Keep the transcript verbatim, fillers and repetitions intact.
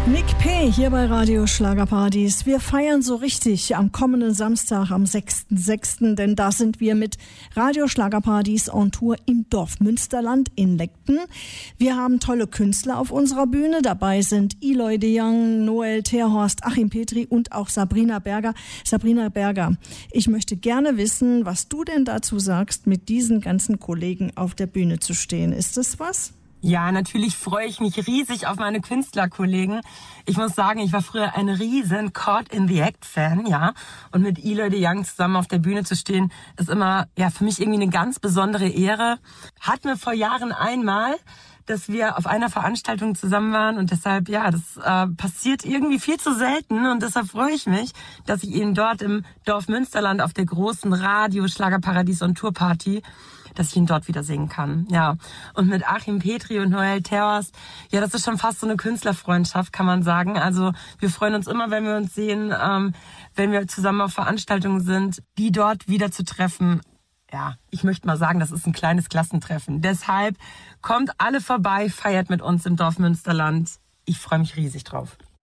Nick P. hier bei Radio Schlagerpartys. Wir feiern so richtig am kommenden Samstag, am sechsten sechsten denn da sind wir mit Radio Schlagerpartys on Tour im Dorf Münsterland in Leckten. Wir haben tolle Künstler auf unserer Bühne. Dabei sind Eloy de Jong, Noel Terhorst, Achim Petri und auch Sabrina Berger. Sabrina Berger, ich möchte gerne wissen, was du denn dazu sagst, mit diesen ganzen Kollegen auf der Bühne zu stehen. Ist das was? Ja, natürlich freue ich mich riesig auf meine Künstlerkollegen. Ich muss sagen, ich war früher ein riesen Caught in the Act Fan, ja. Und mit Eloy de Jong zusammen auf der Bühne zu stehen, ist immer, ja, für mich irgendwie eine ganz besondere Ehre. Hatten wir vor Jahren einmal, dass wir auf einer Veranstaltung zusammen waren und deshalb, ja, das äh, passiert irgendwie viel zu selten und deshalb freue ich mich, dass ich ihn dort im Dorf Münsterland auf der großen Radio Schlagerparadies on Tour Party, dass ich ihn dort wieder singen kann, ja. Und mit Achim Petri und Noel Terhorst, ja, das ist schon fast so eine Künstlerfreundschaft, kann man sagen. Also wir freuen uns immer, wenn wir uns sehen, ähm, wenn wir zusammen auf Veranstaltungen sind, die dort wieder zu treffen. Ja, ich möchte mal sagen, das ist ein kleines Klassentreffen. Deshalb kommt alle vorbei, feiert mit uns im Dorf Münsterland. Ich freue mich riesig drauf.